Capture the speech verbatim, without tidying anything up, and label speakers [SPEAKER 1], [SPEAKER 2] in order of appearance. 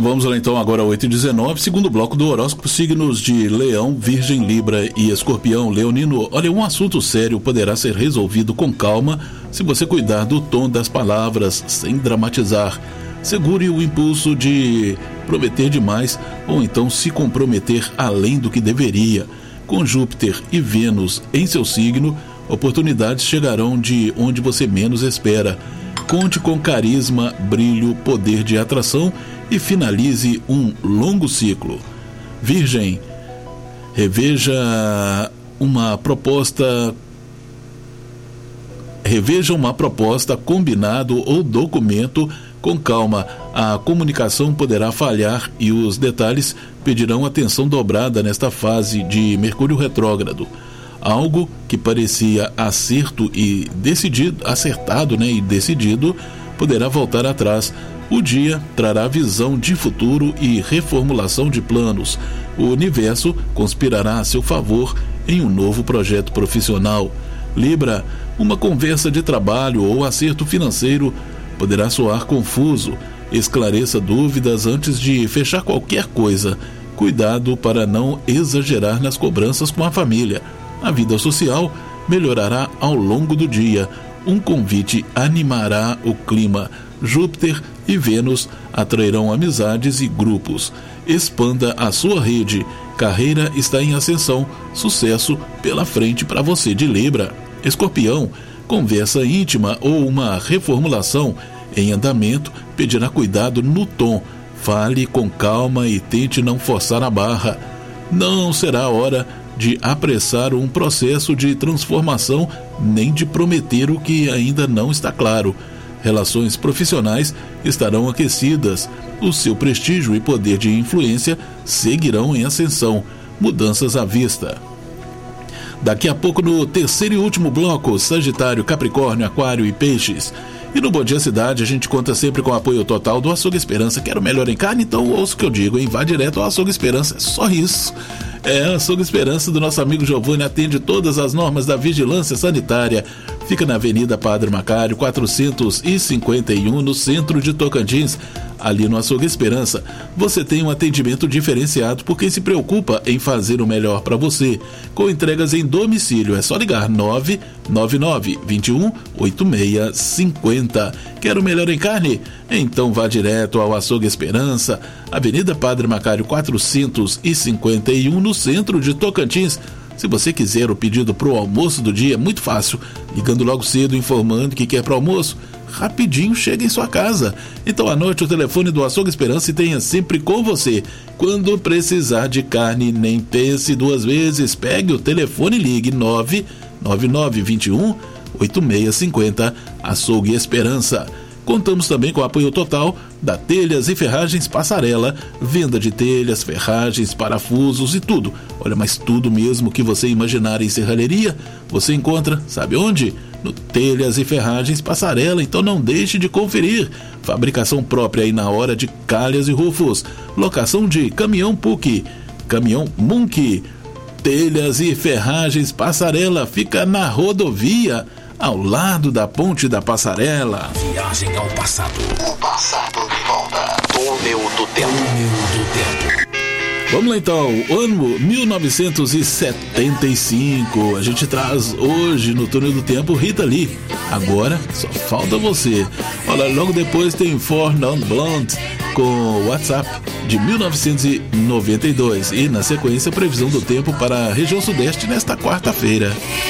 [SPEAKER 1] vamos lá então agora oito e dezenove, segundo bloco do horóscopo, signos de Leão, Virgem, Libra e Escorpião. Leonino, olha, um assunto sério poderá ser resolvido com calma se você cuidar do tom das palavras sem dramatizar. Segure o impulso de prometer demais ou então se comprometer além do que deveria. Com Júpiter e Vênus em seu signo, oportunidades chegarão de onde você menos espera. Conte com carisma, brilho, poder de atração e finalize um longo ciclo. Virgem, reveja uma proposta reveja uma proposta, combinado ou documento com calma. A comunicação poderá falhar e os detalhes pedirão atenção dobrada nesta fase de Mercúrio retrógrado. Algo que parecia acerto e decidido, acertado, né, e decidido, poderá voltar atrás. O dia trará visão de futuro e reformulação de planos. O universo conspirará a seu favor em um novo projeto profissional. Libra, uma conversa de trabalho ou acerto financeiro poderá soar confuso. Esclareça dúvidas antes de fechar qualquer coisa. Cuidado para não exagerar nas cobranças com a família. A vida social melhorará ao longo do dia. Um convite animará o clima. Júpiter e Vênus atrairão amizades e grupos. Expanda a sua rede. Carreira está em ascensão. Sucesso pela frente para você de Libra. Escorpião, conversa íntima ou uma reformulação em andamento pedirá cuidado no tom. Fale com calma e tente não forçar a barra. Não será hora de apressar um processo de transformação nem de prometer o que ainda não está claro. Relações profissionais estarão aquecidas. O seu prestígio e poder de influência seguirão em ascensão. Mudanças à vista. Daqui a pouco, no terceiro e último bloco, Sagitário, Capricórnio, Aquário e Peixes. E no Bom Dia Cidade a gente conta sempre com o apoio total do Açougue Esperança. Quero melhor em carne? Então ouça o que eu digo, hein? Vá direto ao Açougue Esperança, é só isso. É, Açougue Esperança do nosso amigo Giovanni atende todas as normas da vigilância sanitária. Fica na Avenida Padre Macário, quatrocentos e cinquenta e um, no centro de Tocantins. Ali no Açougue Esperança, você tem um atendimento diferenciado por quem se preocupa em fazer o melhor para você. Com entregas em domicílio, é só ligar nove nove nove, dois um, oito seis cinco zero. Quer o melhor em carne? Então vá direto ao Açougue Esperança, Avenida Padre Macário quatrocentos e cinquenta e um, no centro de Tocantins. Se você quiser o pedido para o almoço do dia, é muito fácil. Ligando logo cedo, informando que quer para almoço, rapidinho chega em sua casa. Então anote o telefone do Açougue Esperança e tenha sempre com você. Quando precisar de carne, nem pense duas vezes. Pegue o telefone e ligue nove nove nove, dois um, oito seis cinco zero. Açougue Esperança. Contamos também com o apoio total da Telhas e Ferragens Passarela, venda de telhas, ferragens, parafusos e tudo. Olha, mas tudo mesmo que você imaginar em serralheria, você encontra, sabe onde? No Telhas e Ferragens Passarela. Então não deixe de conferir. Fabricação própria aí na hora de calhas e rufos. Locação de caminhão P U C, caminhão Munk. Telhas e Ferragens Passarela fica na rodovia, ao lado da Ponte da Passarela.
[SPEAKER 2] Viagem ao passado.
[SPEAKER 3] O passado de volta. Túnel do Tempo.
[SPEAKER 2] Túnel do Tempo.
[SPEAKER 1] Vamos lá então, ano mil novecentos e setenta e cinco. A gente traz hoje no Túnel do Tempo Rita Lee. Agora só falta você. Olha, logo depois tem Four Non Blonde com WhatsApp de mil novecentos e noventa e dois. E na sequência, previsão do tempo para a região sudeste nesta quarta-feira.